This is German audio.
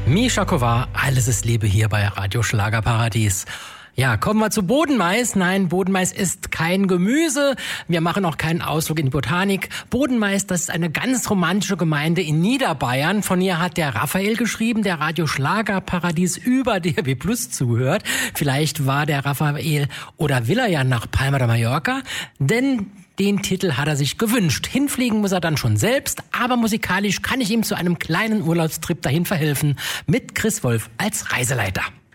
Mischa Kovar, alles ist Liebe hier bei Radio Schlagerparadies. Ja, kommen wir zu Bodenmais. Nein, Bodenmais ist kein Gemüse. Wir machen auch keinen Ausflug in die Botanik. Bodenmais, das ist eine ganz romantische Gemeinde in Niederbayern. Von ihr hat der Raphael geschrieben, der Radio Schlagerparadies über DRB Plus zuhört. Vielleicht war der Raphael oder will er ja nach Palma de Mallorca, denn den Titel hat er sich gewünscht. Hinfliegen muss er dann schon selbst, aber musikalisch kann ich ihm zu einem kleinen Urlaubstrip dahin verhelfen mit Chris Wolf als Reiseleiter.